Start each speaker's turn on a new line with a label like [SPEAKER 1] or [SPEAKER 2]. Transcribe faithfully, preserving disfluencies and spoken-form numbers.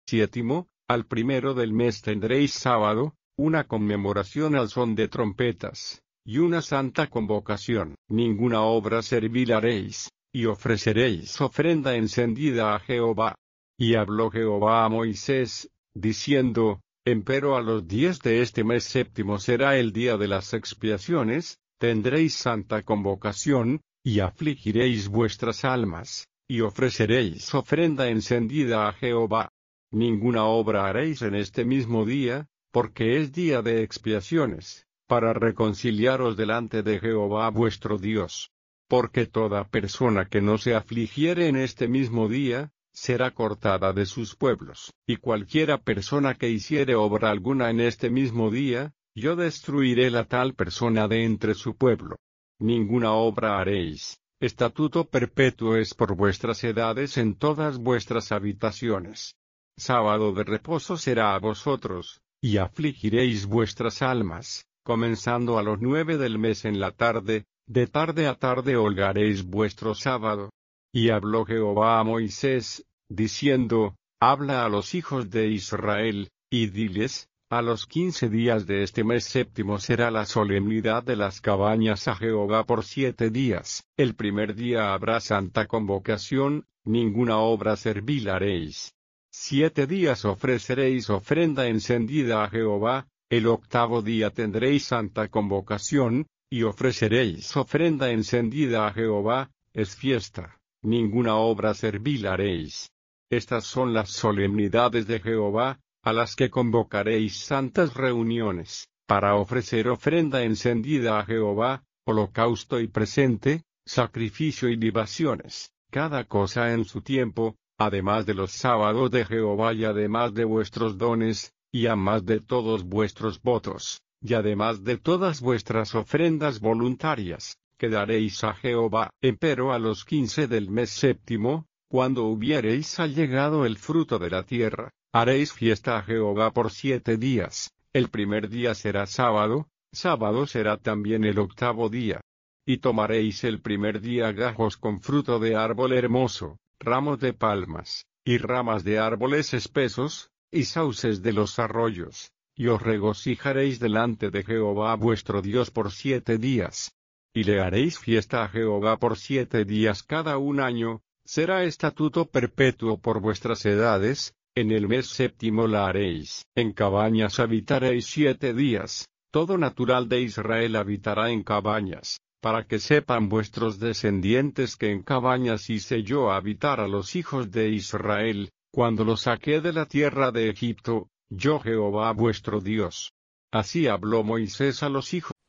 [SPEAKER 1] Séptimo, al primero del mes tendréis sábado, una conmemoración al son de trompetas, y una santa convocación. Ninguna obra servil haréis, y ofreceréis ofrenda encendida a Jehová. Y habló Jehová a Moisés, diciendo, empero a los días de este mes séptimo será el día de las expiaciones, tendréis santa convocación, y afligiréis vuestras almas, y ofreceréis ofrenda encendida a Jehová. Ninguna obra haréis en este mismo día, porque es día de expiaciones, para reconciliaros delante de Jehová vuestro Dios. Porque toda persona que no se afligiere en este mismo día, será cortada de sus pueblos. Y cualquiera persona que hiciere obra alguna en este mismo día, yo destruiré la tal persona de entre su pueblo. Ninguna obra haréis. Estatuto perpetuo es por vuestras edades en todas vuestras habitaciones. Sábado de reposo será a vosotros, y afligiréis vuestras almas, comenzando a los nueve del mes en la tarde, de tarde a tarde holgaréis vuestro sábado. Y habló Jehová a Moisés, diciendo, habla a los hijos de Israel, y diles, a los quince días de este mes séptimo será la solemnidad de las cabañas a Jehová por siete días. El primer día habrá santa convocación, ninguna obra servil haréis. Siete días ofreceréis ofrenda encendida a Jehová, el octavo día tendréis santa convocación, y ofreceréis ofrenda encendida a Jehová, es fiesta, ninguna obra servil haréis. Estas son las solemnidades de Jehová, a las que convocaréis santas reuniones, para ofrecer ofrenda encendida a Jehová, holocausto y presente, sacrificio y libaciones, cada cosa en su tiempo, además de los sábados de Jehová y además de vuestros dones, y además de todos vuestros votos, y además de todas vuestras ofrendas voluntarias, que daréis a Jehová. Empero a los quince del mes séptimo, cuando hubiereis allegado el fruto de la tierra, haréis fiesta a Jehová por siete días. El primer día será sábado, sábado será también el octavo día. Y tomaréis el primer día gajos con fruto de árbol hermoso, ramos de palmas, y ramas de árboles espesos, y sauces de los arroyos, y os regocijaréis delante de Jehová vuestro Dios por siete días. Y le haréis fiesta a Jehová por siete días cada un año, será estatuto perpetuo por vuestras edades, en el mes séptimo la haréis. En cabañas habitaréis siete días, todo natural de Israel habitará en cabañas, para que sepan vuestros descendientes que en cabañas hice yo habitar a los hijos de Israel, cuando los saqué de la tierra de Egipto, yo Jehová vuestro Dios. Así habló Moisés a los hijos